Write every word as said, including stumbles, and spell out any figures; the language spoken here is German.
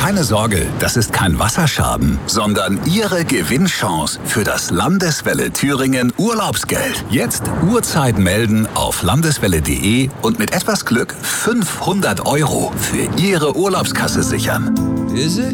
Keine Sorge, das ist kein Wasserschaden, sondern Ihre Gewinnchance für das Landeswelle Thüringen Urlaubsgeld. Jetzt Uhrzeit melden auf landeswelle punkt de und mit etwas Glück fünfhundert Euro für Ihre Urlaubskasse sichern. Is it